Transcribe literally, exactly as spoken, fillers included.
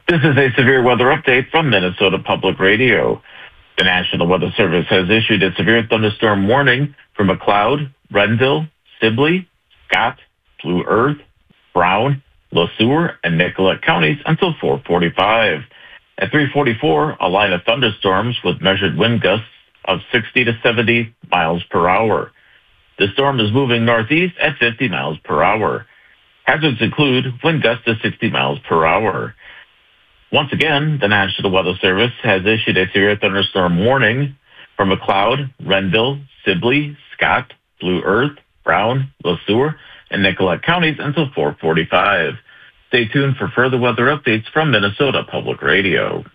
This is a severe weather update from Minnesota Public Radio. The National Weather Service has issued a severe thunderstorm warning for McLeod, Renville, Sibley, Scott, Blue Earth, Brown, Le Sueur, and Nicollet counties until four forty-five. At three forty-four, a line of thunderstorms with measured wind gusts of sixty to seventy miles per hour. The storm is moving northeast at fifty miles per hour. Hazards include wind gusts to sixty miles per hour. Once again, the National Weather Service has issued a severe thunderstorm warning for McLeod, Renville, Sibley, Scott, Blue Earth, Brown, Le Sueur, and Nicollet counties until four forty-five. Stay tuned for further weather updates from Minnesota Public Radio.